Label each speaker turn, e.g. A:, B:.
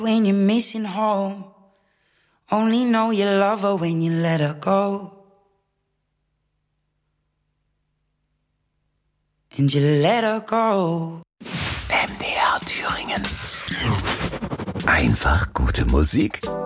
A: When you're missing home, only know you love her when you let her go. And you let her go.
B: MDR Thüringen. Einfach gute Musik.